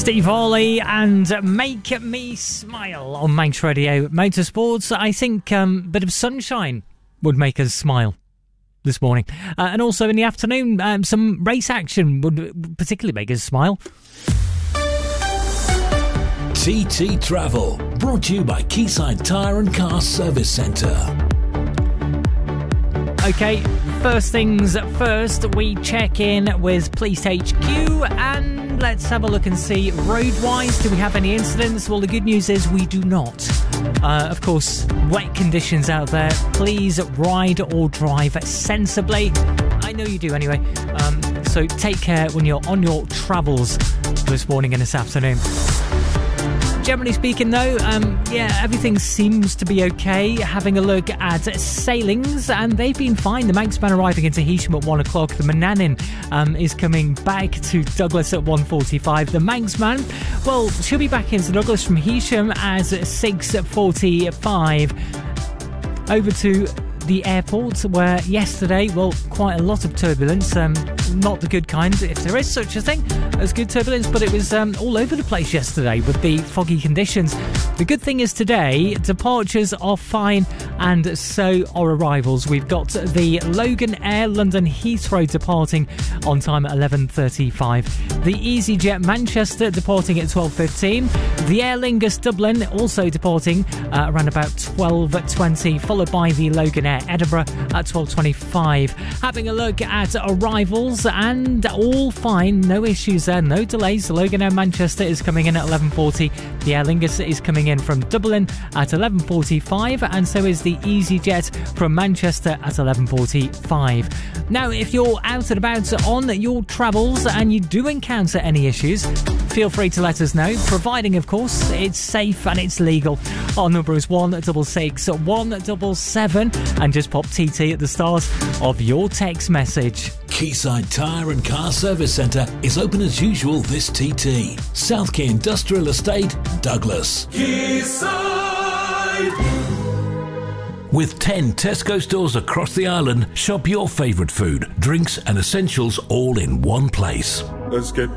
Steve Hawley and Make Me Smile on Manx Radio Motorsports. I think a bit of sunshine would make us smile this morning. And also in the afternoon, some race action would particularly make us smile. TT Travel, brought to you by Quayside Tyre and Car Service Centre. Okay, first things first, we check in with Police HQ and let's have a look and see road-wise, do we have any incidents? Well, the good news is we do not. Of course, wet conditions out there. Please ride or drive sensibly. I know you do anyway. So take care when you're on your travels this morning and this afternoon. Generally speaking though, everything seems to be okay. Having a look at sailings, and they've been fine. The Manxman arriving into Heysham at 1 o'clock. The Manannan is coming back to Douglas at 1:45. The Manxman, well, she'll be back into Douglas from Heysham at 6:45. Over to the airport, where yesterday, well, quite a lot of turbulence. Not the good kind, if there is such a thing as good turbulence, but it was all over the place yesterday with the foggy conditions. The good thing is today, departures are fine and so are arrivals. We've got the Logan Air London Heathrow departing on time at 11:35. The EasyJet Manchester departing at 12:15. The Aer Lingus Dublin also departing around about 12:20, followed by the Logan Air Edinburgh at 12:25. Having a look at arrivals, and all fine, no issues there, no delays. The Logan Air Manchester is coming in at 11:40. The Aer Lingus is coming in from Dublin at 11:45, and so is the EasyJet from Manchester at 11:45. Now, if you're out and about on your travels and you do encounter any issues, feel free to let us know, providing, of course, it's safe and it's legal. Our number is 166 177, and just pop TT at the start of your text message. Quayside Tyre and Car Service Centre is open as usual this TT. South Quay Industrial Estate, Douglas. Quayside! With 10 Tesco stores across the island, shop your favourite food, drinks and essentials all in one place. Let's get